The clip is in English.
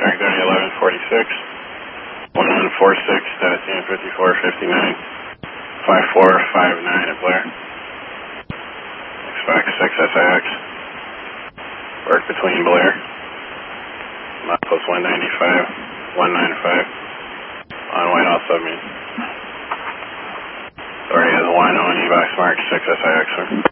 Track 30, 1146. 1146, status unit 5459. 5459 at Blair. Expect 6SIX. Work between Blair. Milepost 195. 195. On Whitehall submarine. Authority has 1 on E-box mark 6SIX, sir.